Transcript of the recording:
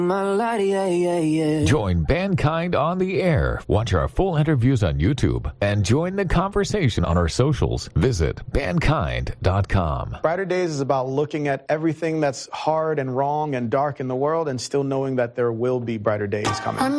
Join Mankind on the Air. Watch our full interviews on YouTube and join the conversation on our socials. Visit mankind.com. Brighter Days is about looking at everything that's hard and wrong and dark in the world and still knowing that there will be brighter days coming.